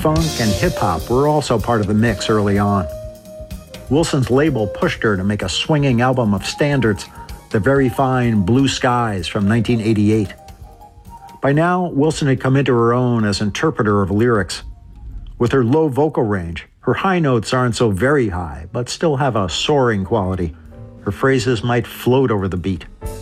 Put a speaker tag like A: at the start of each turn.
A: funk, and hip-hop were also part of the mix early on. Wilson's label pushed her to make a swinging album of standards, the very fine Blue Skies from 1988. By now, Wilson had come into her own as interpreter of lyrics. With her low vocal range, her high notes aren't so very high, but still have a soaring quality. Her phrases might float over the beat.